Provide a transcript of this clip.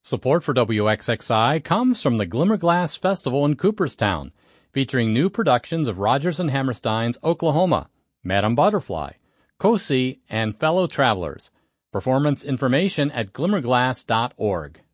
Support for WXXI comes from the Glimmerglass Festival in Cooperstown, featuring new productions of Rodgers and Hammerstein's Oklahoma, Madame Butterfly, Cosi, and Fellow Travelers. Performance information at glimmerglass.org.